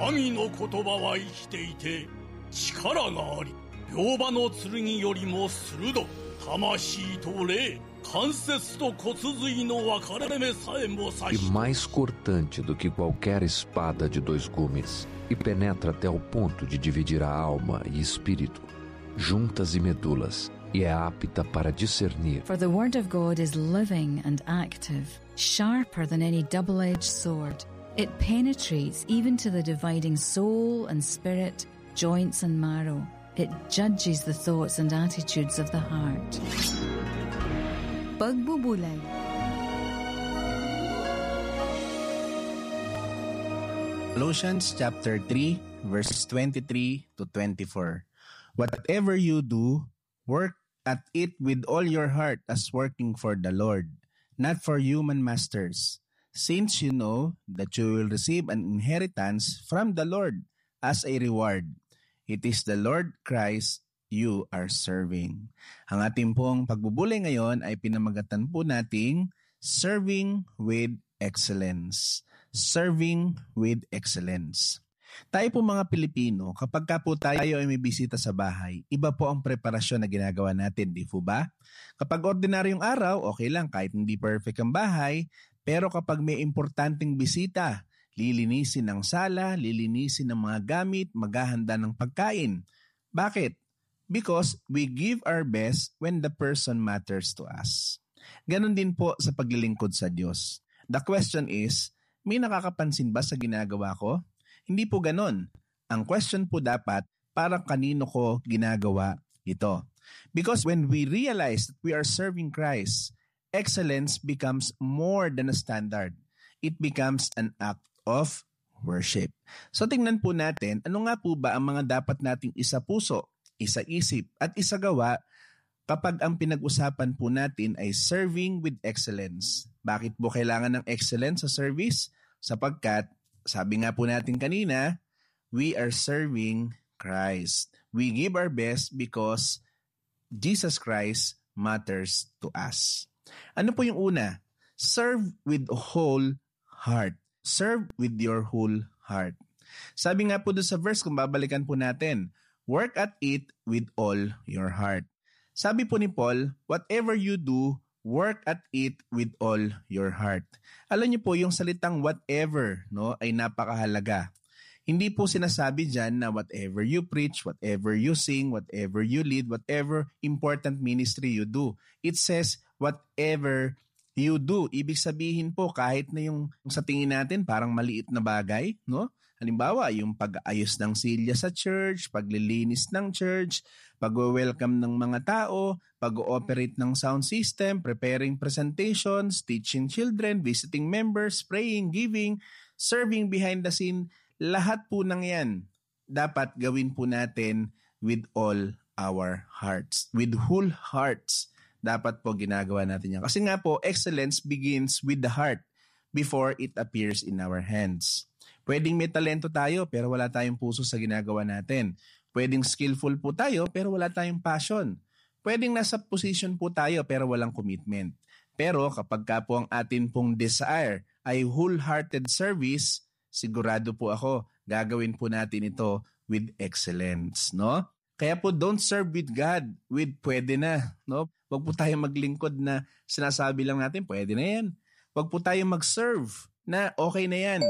神の言葉は生きていて力があり、両刃の剣よりも鋭く、魂と霊、関節と骨髄の分かれ目さえも刺し、 e mais cortante do que qualquer espada de 2 gumes, e penetra até o ponto de dividir a alma e espírito, juntas e medulas, e é apta para discernir. For the word of God is living and active, sharper than any double-edged sword. It penetrates even to the dividing soul and spirit, joints and marrow. It judges the thoughts and attitudes of the heart. Pagbubulay. Colossians chapter 3, verses 23 to 24. Whatever you do, work at it with all your heart as working for the Lord, not for human masters, since you know that you will receive an inheritance from the Lord as a reward. It is the Lord Christ you are serving. Ang ating pong pagbubulay ngayon ay pinamagatan po nating Serving with Excellence. Serving with Excellence. Tayo po mga Pilipino, kapag ka po tayo ay may bisita sa bahay, iba po ang preparasyon na ginagawa natin, di po ba? Kapag ordinaryong araw, okay lang kahit hindi perfect ang bahay, pero kapag may importanteng bisita, lilinisin ang sala, lilinisin ang mga gamit, maghahanda ng pagkain. Bakit? Because we give our best when the person matters to us. Ganon din po sa paglilingkod sa Diyos. The question is, may nakakapansin ba sa ginagawa ko? Hindi po ganon. Ang question po dapat, para kanino ko ginagawa ito? Because when we realize that we are serving Christ, excellence becomes more than a standard. It becomes an act of worship. So tingnan po natin, ano nga po ba ang mga dapat nating isa-puso, isa-isip at isa-gawa kapag ang pinag-usapan po natin ay serving with excellence. Bakit po kailangan ng excellence sa service? Sapagkat, sabi nga po natin kanina, we are serving Christ. We give our best because Jesus Christ matters to us. Ano po yung una? Serve with whole heart. Serve with your whole heart. Sabi nga po doon sa verse, kung babalikan po natin, work at it with all your heart. Sabi po ni Paul, whatever you do, work at it with all your heart. Alam niyo po, yung salitang whatever, no, ay napakahalaga. Hindi po sinasabi dyan na whatever you preach, whatever you sing, whatever you lead, whatever important ministry you do. It says whatever you do. Ibig sabihin po, kahit na yung sa tingin natin parang maliit na bagay, no? Halimbawa, yung pag-ayos ng silya sa church, paglilinis ng church, pag-welcome ng mga tao, pag-ooperate ng sound system, preparing presentations, teaching children, visiting members, praying, giving, serving behind the scene, lahat po ng yan dapat gawin po natin with all our hearts. With whole hearts, dapat po ginagawa natin yan. Kasi nga po, excellence begins with the heart before it appears in our hands. Pwedeng may talento tayo pero wala tayong puso sa ginagawa natin. Pwedeng skillful po tayo pero wala tayong passion. Pwedeng nasa position po tayo pero walang commitment. Pero kapag ka po ang atin pong desire ay wholehearted service, sigurado po ako, gagawin po natin ito with excellence, no? Kaya po don't serve with God with pwede na, no? Huwag po tayo maglingkod na sinasabi lang natin, pwede na yan. Huwag po tayo mag-serve na okay na yan.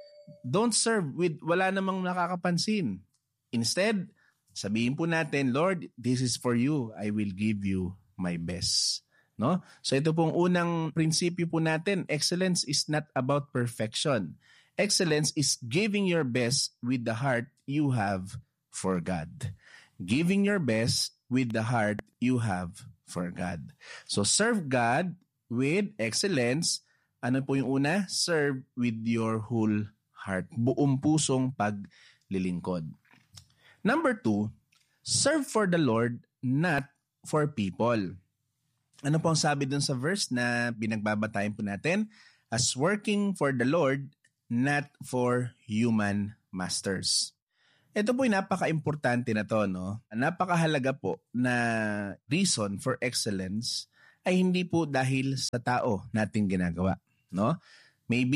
Don't serve with wala namang nakakapansin. Instead, sabihin po natin, Lord, this is for you. I will give you my best. No? So ito pong unang prinsipyo po natin, excellence is not about perfection. Excellence is giving your best with the heart you have for God. Giving your best with the heart you have for God. So serve God with excellence. Ano po yung una? Serve with your whole heart. Buong pusong paglilingkod. Number 2, serve for the Lord, not for people. Ano po ang sabi dun sa verse na binagbabatayan po natin? As working for the Lord, not for human masters. Ito po yung napaka-importante na to, no? Napakahalaga po na reason for excellence ay hindi po dahil sa tao nating ginagawa, no? Maybe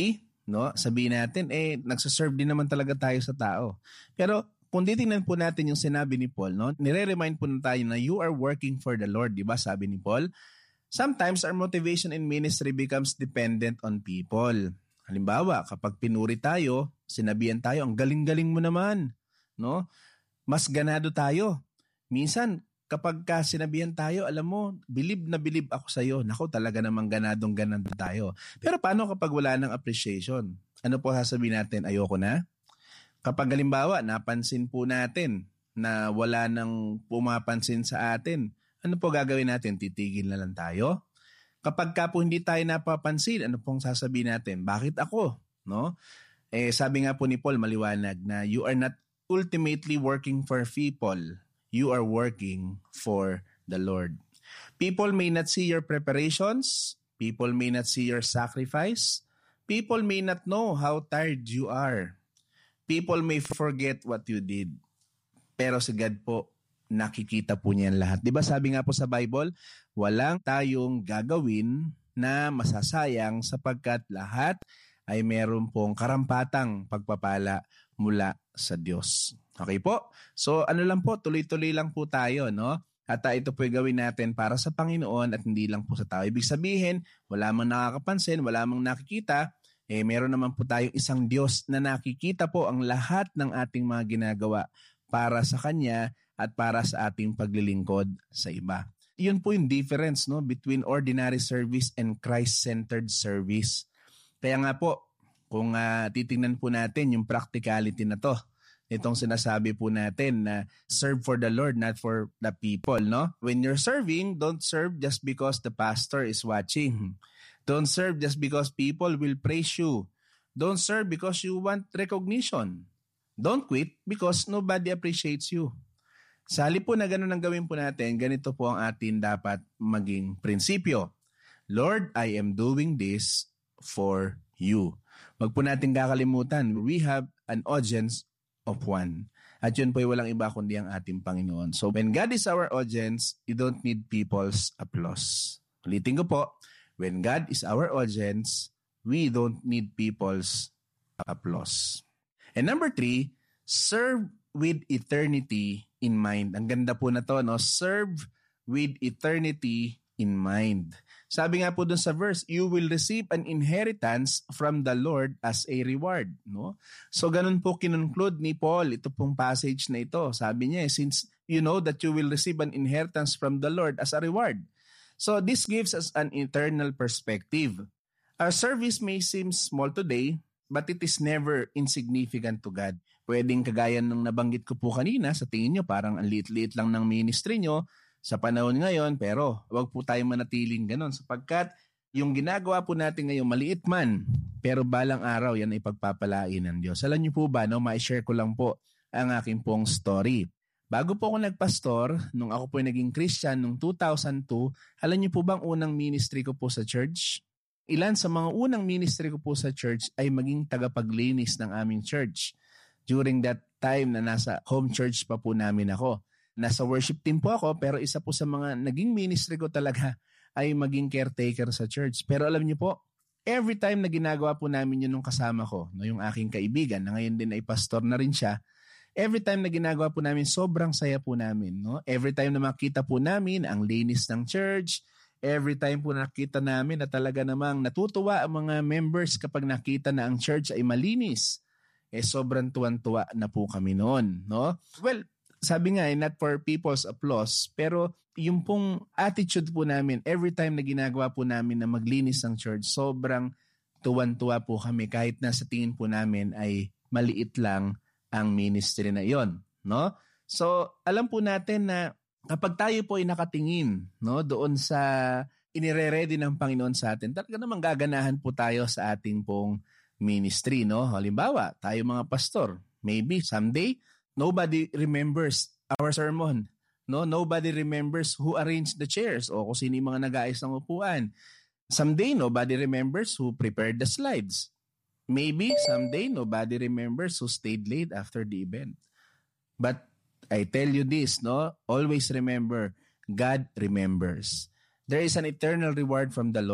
no? Sabihin natin, nagsaserve din naman talaga tayo sa tao. Pero kung titingnan po natin yung sinabi ni Paul, no? Nire-remind po na tayo na you are working for the Lord, di ba? Sabi ni Paul, sometimes our motivation in ministry becomes dependent on people. Halimbawa, kapag pinuri tayo, sinabihan tayo, ang galing-galing mo naman, no? Mas ganado tayo. Minsan, kapag sinabihan tayo, alam mo, bilib na bilib ako sa iyo. Naku, talaga namang ganado tayo. Pero paano kapag wala ng appreciation? Ano po sasabihin natin? Ayoko na? Kapag halimbawa, napansin po natin na wala nang pumapansin sa atin, ano po gagawin natin? Titigil na lang tayo? Kapag po hindi tayo napapansin, ano pong sasabihin natin? Bakit ako? No? Sabi nga po ni Paul, maliwanag na you are not ultimately working for people. You are working for the Lord. People may not see your preparations. People may not see your sacrifice. People may not know how tired you are. People may forget what you did. Pero si God po, nakikita po niyan lahat. Di ba sabi nga po sa Bible, walang tayong gagawin na masasayang sapagkat lahat ay meron pong karampatang pagpapala mula sa Diyos. Okay po? So ano lang po, tuloy-tuloy lang po tayo, no? At ito po yung gawin natin para sa Panginoon at hindi lang po sa tao. Ibig sabihin, wala mang nakakapansin, wala mang nakikita, meron naman po tayong isang Diyos na nakikita po ang lahat ng ating mga ginagawa para sa Kanya at para sa ating paglilingkod sa iba. Yun po yung difference, no, between ordinary service and Christ-centered service. Kaya nga po, kung titingnan po natin yung practicality na to, itong sinasabi po natin na serve for the Lord, not for the people, no? When you're serving, don't serve just because the pastor is watching. Don't serve just because people will praise you. Don't serve because you want recognition. Don't quit because nobody appreciates you. Sa halip po na ganun ang gawin po natin, ganito po ang atin dapat maging prinsipyo. Lord, I am doing this for you. Wag po natin kakalimutan, we have an audience of one. At yun po ay walang iba kundi ang ating Panginoon. So when God is our audience, you don't need people's applause. Ulitin ko po, when God is our audience, we don't need people's applause. And number 3, serve with eternity in mind. Ang ganda po na to, no? Serve with eternity in mind. Sabi nga po dun sa verse, you will receive an inheritance from the Lord as a reward. No? So ganun po kinunclude ni Paul ito pong passage na ito. Sabi niya, since you know that you will receive an inheritance from the Lord as a reward. So this gives us an eternal perspective. Our service may seem small today, but it is never insignificant to God. Pwedeng kagaya ng nabanggit ko po kanina, sa tingin nyo parang ang liit-liit lang ng ministry nyo sa panahon ngayon, pero wag po tayo manatiling ganon sapagkat yung ginagawa po natin ngayon maliit man, pero balang araw yan ay pagpapalain ng Diyos. Alam niyo po ba, no, ma-share ko lang po ang aking pong story. Bago po ako nagpastor, nung ako po naging Christian noong 2002, alam niyo po bang unang ministry ko po sa church? Ilan sa mga unang ministry ko po sa church ay maging tagapaglinis ng aming church. During that time na nasa home church pa po namin ako. Nasa worship team po ako, pero isa po sa mga naging ministry ko talaga ay maging caretaker sa church. Pero alam niyo po, every time na ginagawa po namin yun nung kasama ko, no, yung aking kaibigan na ngayon din ay pastor na rin siya, every time na ginagawa po namin, sobrang saya po namin. No? Every time na makita po namin ang linis ng church, every time po nakita namin na talaga namang natutuwa ang mga members kapag nakita na ang church ay malinis, sobrang tuwan-tuwa na po kami noon. No? Well, sabi nga, not for people's applause, pero yung pong attitude po namin, every time na ginagawa po namin na maglinis ng church, sobrang tuwan-tuwa po kami kahit na sa tingin po namin ay maliit lang ang ministry na iyon. No? So, alam po natin na kapag tayo po ay nakatingin, no, doon sa inire-ready ng Panginoon sa atin, talaga namang gaganahan po tayo sa ating pong ministry. No? Halimbawa, tayo mga pastor, maybe someday, nobody remembers our sermon. No, nobody remembers who arranged the chairs o kung sino yung mga nag-aayos ng upuan. Someday, nobody remembers who prepared the slides. Maybe someday, nobody remembers who stayed late after the event. But I tell you this, no, always remember, God remembers. There is an eternal reward from the Lord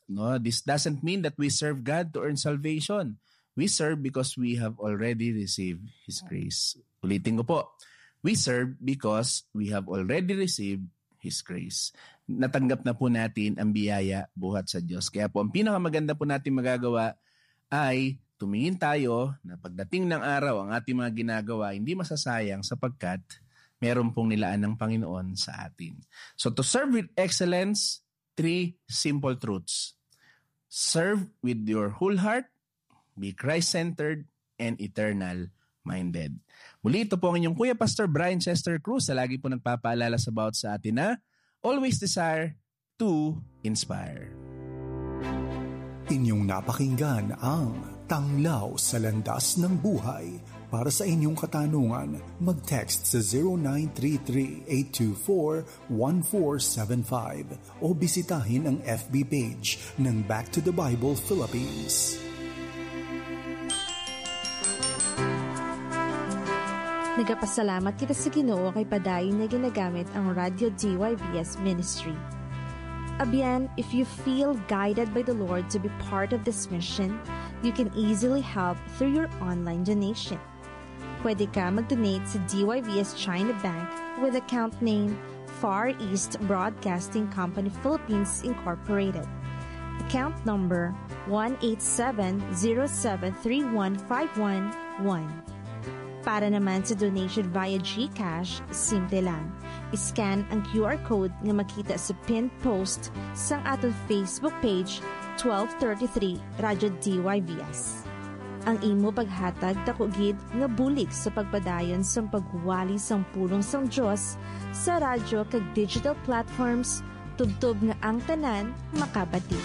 No, this doesn't mean that we serve God to earn salvation. We serve because we have already received His grace. Ulitin ko po. We serve because we have already received His grace. Natanggap na po natin ang biyaya buhat sa Diyos. Kaya po, ang pinakamaganda po natin magagawa ay tumingin tayo na pagdating ng araw, ang ating mga ginagawa, hindi masasayang sapagkat meron pong nilaan ng Panginoon sa atin. So to serve with excellence, 3 simple truths. Serve with your whole heart, be Christ-centered, and eternal-minded. Muli, ito po ang inyong Kuya Pastor Brian Chester Cruz na lagi po nagpapaalala sa bawat sa atin na always desire to inspire. Inyong napakinggan ang Tanglaw sa Landas ng Buhay. Para sa inyong katanungan, mag-text sa 0933-824-1475 o bisitahin ang FB page ng Back to the Bible Philippines. Nagapasalamat kita sa Ginoo kay padayon na ginagamit ang Radio DYBS Ministry. Abyan, if you feel guided by the Lord to be part of this mission, you can easily help through your online donation. Pwede ka mag-donate sa DYBS China Bank with account name Far East Broadcasting Company Philippines Incorporated. Account number 18707315111. Para naman sa donation via GCash, simple lang. I-scan ang QR code nga makita sa pinned post sa atong Facebook page 1233 Radyo DYBS. Ang imo paghatag takugid nga bulig sa pagpadayon sa pagwali sang pulong sang Dios sa radyo kag digital platforms tubtob nga ang tanan makabati.